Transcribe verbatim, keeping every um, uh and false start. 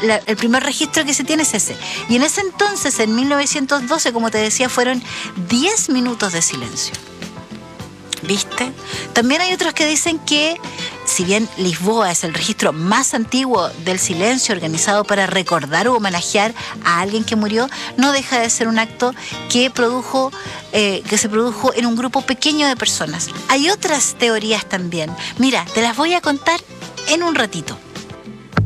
la, el primer registro que se tiene es ese. Y en ese entonces, en mil novecientos doce, como te decía, fueron diez minutos de silencio. ¿Viste? También hay otros que dicen que, si bien Lisboa es el registro más antiguo del silencio organizado para recordar o homenajear a alguien que murió, no deja de ser un acto que produjo, eh, que se produjo en un grupo pequeño de personas. Hay otras teorías también. Mira, te las voy a contar en un ratito.